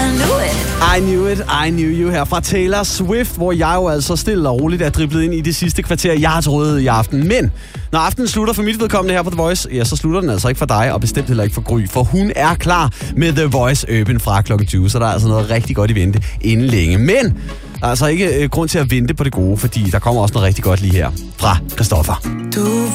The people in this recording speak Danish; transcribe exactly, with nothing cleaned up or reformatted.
knew it. I knew it, I knew you her fra Taylor Swift, hvor jeg jo altså stille og roligt er driblet ind i det sidste kvarter, jeg har troet i aften. Men når aftenen slutter for mit vedkommende her på The Voice, ja, så slutter den altså ikke for dig, og bestemt heller ikke for Gry, for hun er klar med The Voice Open fra klokken tyve, så der er altså noget rigtig godt i vente inden længe. Men der er altså ikke øh, grund til at vente på det gode, fordi der kommer også noget rigtig godt lige her fra Christoffer. Du